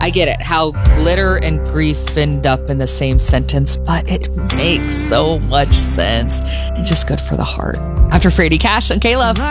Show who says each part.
Speaker 1: I get it, how glitter and grief end up in the same sentence, but it makes so much sense and just good for the heart. After Frady Cash and K-Love.